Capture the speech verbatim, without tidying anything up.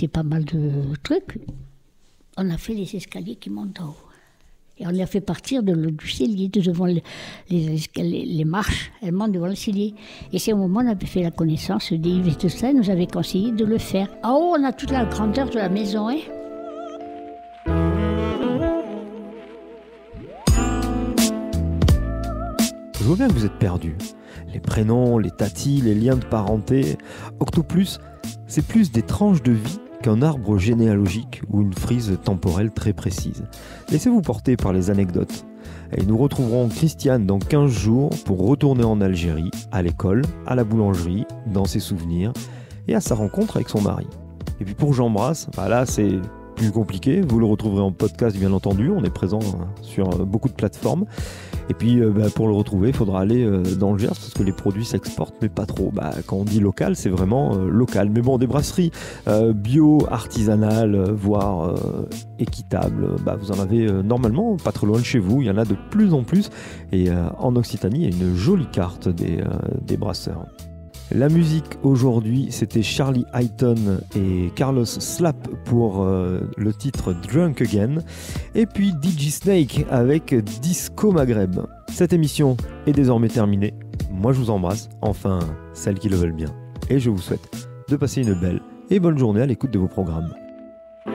connaissait pas mal de trucs. On a fait les escaliers qui montent en haut. Et on les a fait partir de, du cellier, de devant les, les, escaliers, les marches, elles montent devant le cellier. Et c'est au moment où on avait fait la connaissance d'Yves et tout ça, il nous avait conseillé de le faire. En haut, on a toute la grandeur de la maison, hein. Je vois bien que vous êtes perdu. Les prénoms, les tatis, les liens de parenté. Octoplus, c'est plus des tranches de vie qu'un arbre généalogique ou une frise temporelle très précise. Laissez-vous porter par les anecdotes. Et nous retrouverons Christiane dans quinze jours pour retourner en Algérie, à l'école, à la boulangerie, dans ses souvenirs et à sa rencontre avec son mari. Et puis pour J'embrasse, bah là c'est plus compliqué, vous le retrouverez en podcast bien entendu, on est présent sur beaucoup de plateformes. Et puis bah, pour le retrouver, il faudra aller dans le Gers parce que les produits s'exportent, mais pas trop. Bah, quand on dit local, c'est vraiment euh, local. Mais bon, des brasseries euh, bio, artisanales, voire euh, équitables, bah, vous en avez euh, normalement pas trop loin de chez vous. Il y en a de plus en plus. Et euh, en Occitanie, il y a une jolie carte des, euh, des brasseurs. La musique aujourd'hui, c'était Charlie Hayton et Carlos Slap pour euh, le titre Drunk Again. Et puis D J Snake avec Disco Maghreb. Cette émission est désormais terminée. Moi je vous embrasse, enfin celles qui le veulent bien. Et je vous souhaite de passer une belle et bonne journée à l'écoute de vos programmes.